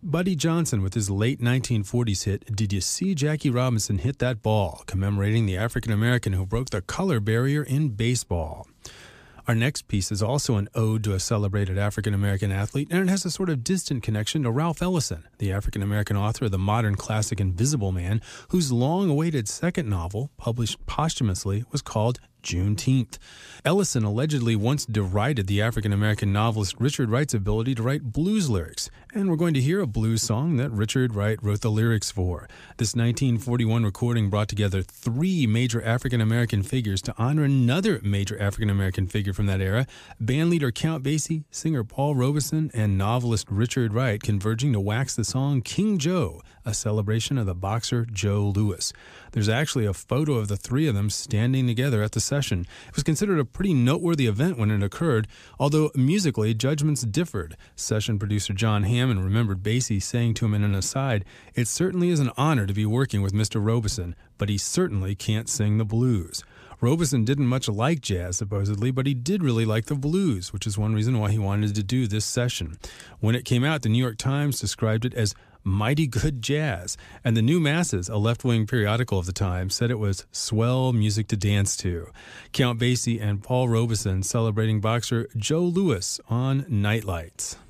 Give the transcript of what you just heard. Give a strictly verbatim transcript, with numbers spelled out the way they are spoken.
Buddy Johnson with his late nineteen forties hit, Did You See Jackie Robinson Hit That Ball?, commemorating the African-American who broke the color barrier in baseball. Our next piece is also an ode to a celebrated African-American athlete, and it has a sort of distant connection to Ralph Ellison, the African-American author of the modern classic Invisible Man, whose long-awaited second novel, published posthumously, was called Juneteenth. Ellison allegedly once derided the African-American novelist Richard Wright's ability to write blues lyrics, and we're going to hear a blues song that Richard Wright wrote the lyrics for. This nineteen forty-one recording brought together three major African-American figures to honor another major African-American figure from that era, bandleader Count Basie, singer Paul Robeson, and novelist Richard Wright converging to wax the song King Joe, a celebration of the boxer Joe Louis. There's actually a photo of the three of them standing together at the session. It was considered a pretty noteworthy event when it occurred, although musically judgments differed. Session producer John Hammond remembered Basie saying to him in an aside, "It certainly is an honor to be working with Mister Robeson, but he certainly can't sing the blues." Robeson didn't much like jazz, supposedly, but he did really like the blues, which is one reason why he wanted to do this session. When it came out, the New York Times described it as mighty good jazz, and the New Masses, a left-wing periodical of the time, said it was swell music to dance to. Count Basie and Paul Robeson celebrating boxer Joe Louis on Nightlights.